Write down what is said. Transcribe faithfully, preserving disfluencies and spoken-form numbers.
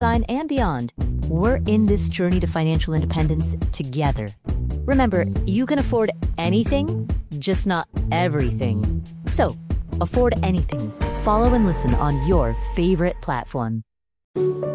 and beyond. We're in this journey to financial independence together. Remember, you can afford anything, just not everything. So, afford anything. Follow and listen on your favorite platform.